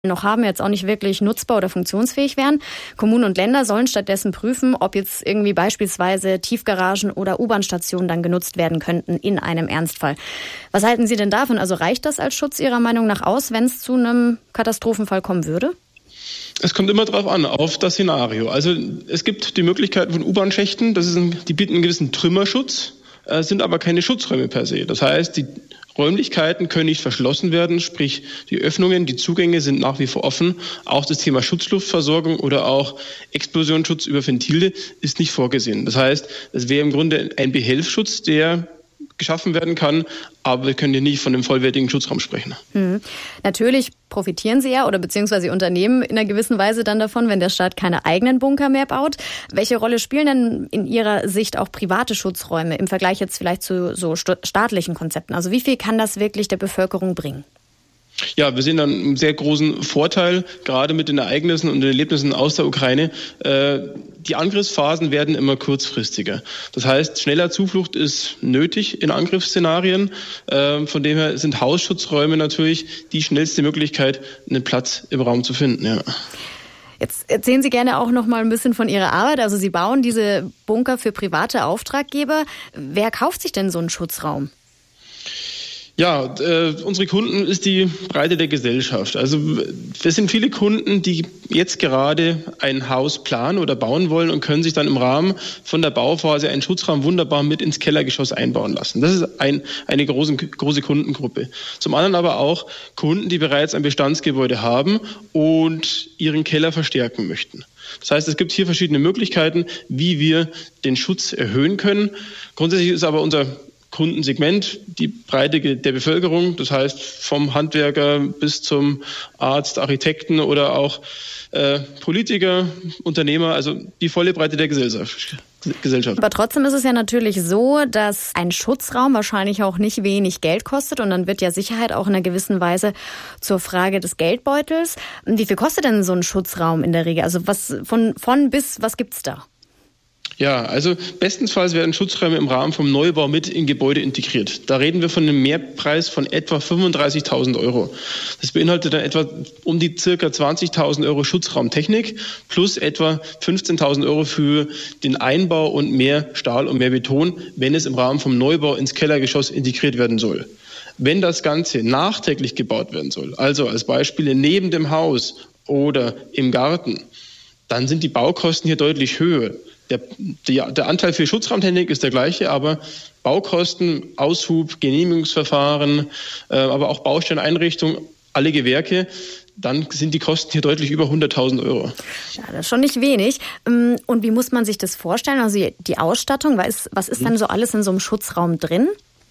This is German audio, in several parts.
noch haben, jetzt auch nicht wirklich nutzbar oder funktionsfähig wären. Kommunen und Länder sollen stattdessen prüfen, ob jetzt irgendwie beispielsweise Tiefgaragen oder U-Bahn-Stationen dann genutzt werden könnten in einem Ernstfall. Was halten Sie denn davon? Also reicht das als Schutz Ihrer Meinung nach aus, wenn es zu einem Katastrophenfall kommen würde? Es kommt immer darauf an, auf das Szenario. Also es gibt die Möglichkeiten von U-Bahn-Schächten, die bieten einen gewissen Trümmerschutz, sind aber keine Schutzräume per se. Das heißt, die Räumlichkeiten können nicht verschlossen werden, sprich die Öffnungen, die Zugänge sind nach wie vor offen. Auch das Thema Schutzluftversorgung oder auch Explosionsschutz über Ventile ist nicht vorgesehen. Das heißt, es wäre im Grunde ein Behelfsschutz, der geschaffen werden kann, aber wir können hier nicht von einem vollwertigen Schutzraum sprechen. Natürlich profitieren Sie ja oder beziehungsweise Unternehmen in einer gewissen Weise dann davon, wenn der Staat keine eigenen Bunker mehr baut. Welche Rolle spielen denn in Ihrer Sicht auch private Schutzräume im Vergleich jetzt vielleicht zu so staatlichen Konzepten? Also wie viel kann das wirklich der Bevölkerung bringen? Ja, wir sehen dann einen sehr großen Vorteil, gerade mit den Ereignissen und den Erlebnissen aus der Ukraine. Die Angriffsphasen werden immer kurzfristiger. Das heißt, schneller Zuflucht ist nötig in Angriffsszenarien. Von dem her sind Hausschutzräume natürlich die schnellste Möglichkeit, einen Platz im Raum zu finden. Ja. Jetzt erzählen Sie gerne auch noch mal ein bisschen von Ihrer Arbeit. Also Sie bauen diese Bunker für private Auftraggeber. Wer kauft sich denn so einen Schutzraum? Ja, unsere Kunden ist die Breite der Gesellschaft. Also es sind viele Kunden, die jetzt gerade ein Haus planen oder bauen wollen und können sich dann im Rahmen von der Bauphase einen Schutzraum wunderbar mit ins Kellergeschoss einbauen lassen. Das ist eine große Kundengruppe. Zum anderen aber auch Kunden, die bereits ein Bestandsgebäude haben und ihren Keller verstärken möchten. Das heißt, es gibt hier verschiedene Möglichkeiten, wie wir den Schutz erhöhen können. Grundsätzlich ist aber unser Kundensegment, die Breite der Bevölkerung, das heißt vom Handwerker bis zum Arzt, Architekten oder auch Politiker, Unternehmer, also die volle Breite der Gesellschaft. Aber trotzdem ist es ja natürlich so, dass ein Schutzraum wahrscheinlich auch nicht wenig Geld kostet und dann wird ja Sicherheit auch in einer gewissen Weise zur Frage des Geldbeutels. Wie viel kostet denn so ein Schutzraum in der Regel? Also was von bis, was gibt's da? Ja, also bestensfalls werden Schutzräume im Rahmen vom Neubau mit in Gebäude integriert. Da reden wir von einem Mehrpreis von etwa 35.000 Euro. Das beinhaltet dann etwa um die circa 20.000 Euro Schutzraumtechnik plus etwa 15.000 Euro für den Einbau und mehr Stahl und mehr Beton, wenn es im Rahmen vom Neubau ins Kellergeschoss integriert werden soll. Wenn das Ganze nachträglich gebaut werden soll, also als Beispiele neben dem Haus oder im Garten, dann sind die Baukosten hier deutlich höher. Der Anteil für Schutzraumtechnik ist der gleiche, aber Baukosten, Aushub, Genehmigungsverfahren, aber auch Bausteineinrichtung, alle Gewerke, dann sind die Kosten hier deutlich über 100.000 Euro. Ja, das ist schon nicht wenig. Und wie muss man sich das vorstellen? Also die Ausstattung, was ist denn so alles in so einem Schutzraum drin?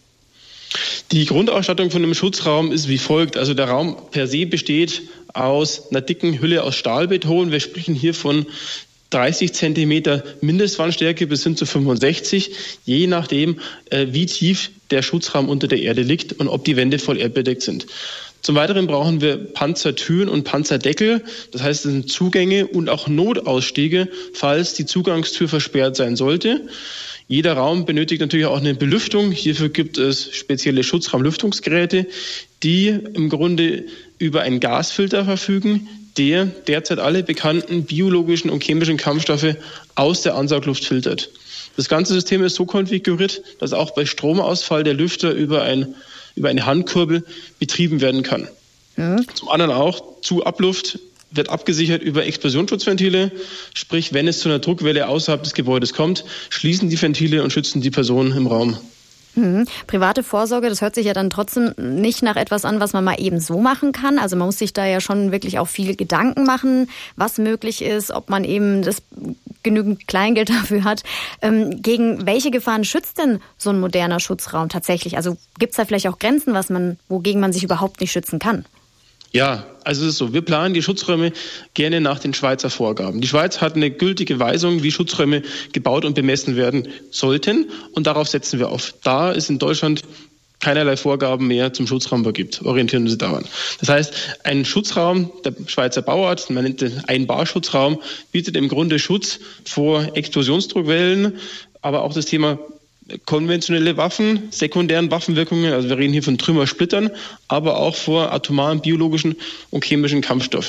Die Grundausstattung von einem Schutzraum ist wie folgt. Also der Raum per se besteht aus einer dicken Hülle aus Stahlbeton. Wir sprechen hier von 30 Zentimeter Mindestwandstärke bis hin zu 65, je nachdem, wie tief der Schutzraum unter der Erde liegt und ob die Wände voll erdbedeckt sind. Zum Weiteren brauchen wir Panzertüren und Panzerdeckel. Das heißt, es sind Zugänge und auch Notausstiege, falls die Zugangstür versperrt sein sollte. Jeder Raum benötigt natürlich auch eine Belüftung. Hierfür gibt es spezielle Schutzraumlüftungsgeräte, die im Grunde über einen Gasfilter verfügen, der derzeit alle bekannten biologischen und chemischen Kampfstoffe aus der Ansaugluft filtert. Das ganze System ist so konfiguriert, dass auch bei Stromausfall der Lüfter über eine Handkurbel betrieben werden kann. Ja. Zum anderen auch zu Abluft wird abgesichert über Explosionsschutzventile, sprich, wenn es zu einer Druckwelle außerhalb des Gebäudes kommt, schließen die Ventile und schützen die Person im Raum. Private Vorsorge, das hört sich ja dann trotzdem nicht nach etwas an, was man mal eben so machen kann. Also man muss sich da ja schon wirklich auch viel Gedanken machen, was möglich ist, ob man eben genügend Kleingeld dafür hat. Gegen welche Gefahren schützt denn so ein moderner Schutzraum tatsächlich? Also gibt es da vielleicht auch Grenzen, wogegen man sich überhaupt nicht schützen kann? Ja, also es ist so, wir planen die Schutzräume gerne nach den Schweizer Vorgaben. Die Schweiz hat eine gültige Weisung, wie Schutzräume gebaut und bemessen werden sollten, und darauf setzen wir auf. Da es in Deutschland keinerlei Vorgaben mehr zum Schutzraumbau gibt, orientieren wir uns daran. Das heißt, ein Schutzraum, der Schweizer Bauart, man nennt den Einbarschutzraum, bietet im Grunde Schutz vor Explosionsdruckwellen, aber auch das Thema konventionelle Waffen, sekundären Waffenwirkungen, also wir reden hier von Trümmersplittern, aber auch vor atomaren, biologischen und chemischen Kampfstoffen.